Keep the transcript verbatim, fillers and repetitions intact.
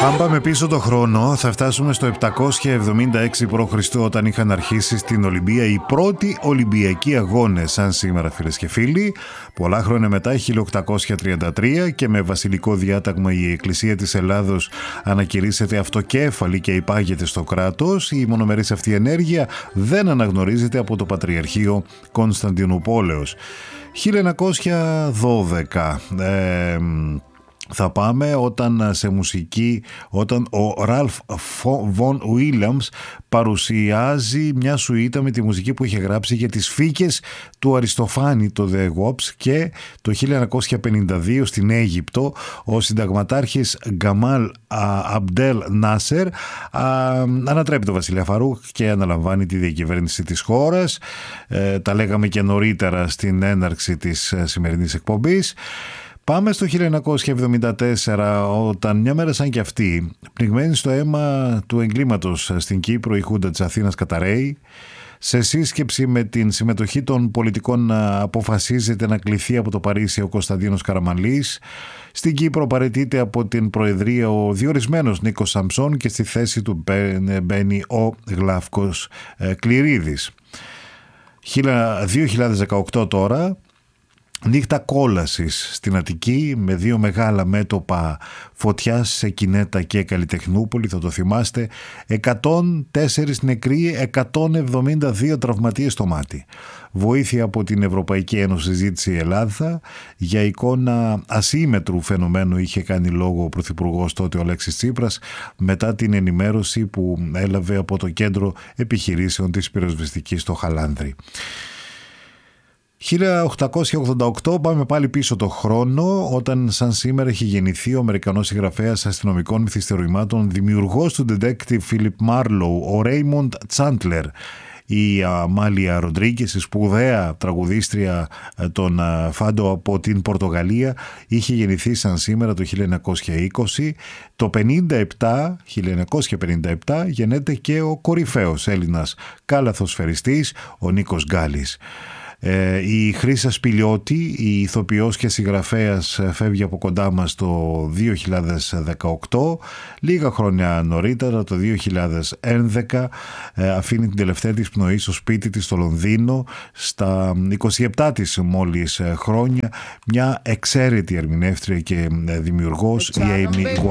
Αν πάμε πίσω το χρόνο, θα φτάσουμε στο επτακόσια εβδομήντα έξι π.Χ. όταν είχαν αρχίσει στην Ολυμπία οι πρώτοι Ολυμπιακοί αγώνες. Σαν σήμερα, φίλες και φίλοι, πολλά χρόνια μετά, χίλια οκτακόσια τριάντα τρία, και με βασιλικό διάταγμα η Εκκλησία της Ελλάδος ανακηρύσσεται αυτοκέφαλη και υπάγεται στο κράτος, η μονομερής αυτή ενέργεια δεν αναγνωρίζεται από το Πατριαρχείο Κωνσταντινούπολεως. χίλια εννιακόσια δώδεκα. Ε, Θα πάμε όταν σε μουσική, όταν ο Ραλφ Βον Βίλιαμς παρουσιάζει μια σουίτα με τη μουσική που είχε γράψει για τις φύκες του Αριστοφάνη, το The Wops, και το χίλια εννιακόσια πενήντα δύο στην Αίγυπτο ο συνταγματάρχης Γκαμάλ Αμπντέλ Νάσερ ανατρέπει το βασιλιά Φαρούχ και αναλαμβάνει τη διακυβέρνηση της χώρας. Ε, τα λέγαμε και νωρίτερα στην έναρξη της σημερινής εκπομπής. Πάμε στο χίλια εννιακόσια εβδομήντα τέσσερα, όταν μια μέρα σαν κι αυτή, πνιγμένη στο αίμα του εγκλήματος στην Κύπρο, η Χούντα της Αθήνας καταραίει. Σε σύσκεψη με την συμμετοχή των πολιτικών αποφασίζεται να κληθεί από το Παρίσι ο Κωνσταντίνος Καραμανλής. Στην Κύπρο παραιτείται από την Προεδρία ο διορισμένος Νίκος Σαμψών και στη θέση του μπαίνει ο Γλαύκος Κληρίδης. δύο χιλιάδες δεκαοκτώ τώρα. Νύχτα κόλασης στην Αττική με δύο μεγάλα μέτωπα φωτιάς σε Κινέτα και Καλλιτεχνούπολη, θα το θυμάστε. εκατόν τέσσερις νεκροί, εκατόν εβδομήντα δύο τραυματίες στο μάτι. Βοήθεια από την Ευρωπαϊκή Ένωση ζήτησε η Ελλάδα. Για εικόνα ασύμετρου φαινομένου είχε κάνει λόγο ο Πρωθυπουργός τότε, ο Αλέξης Τσίπρας, μετά την ενημέρωση που έλαβε από το Κέντρο Επιχειρήσεων της Πυροσβεστικής στο Χαλάνδρι. χίλια οκτακόσια ογδόντα οκτώ, πάμε πάλι πίσω το χρόνο, όταν σαν σήμερα έχει γεννηθεί ο Αμερικανός συγγραφέας αστυνομικών μυθιστορημάτων, δημιουργός του detective Philip Marlowe, ο Raymond Chandler. Η Αμάλια Ροντρίγκες, η σπουδαία τραγουδίστρια των Φάντο από την Πορτογαλία, είχε γεννηθεί σαν σήμερα το χίλια εννιακόσια είκοσι. Το χίλια εννιακόσια πενήντα επτά γεννέται και ο κορυφαίος Έλληνας καλαθοσφαιριστής, ο Νίκος Γκάλης. Η Χρύσα Σπηλιώτη, η ηθοποιός και συγγραφέας, φεύγει από κοντά μας το δύο χιλιάδες δεκαοκτώ. Λίγα χρόνια νωρίτερα, το δύο χιλιάδες έντεκα, αφήνει την τελευταία της πνοή στο σπίτι της στο Λονδίνο, στα είκοσι επτά της μόλις χρόνια, μια εξαίρετη ερμηνεύτρια και δημιουργός, η Amy Winehouse.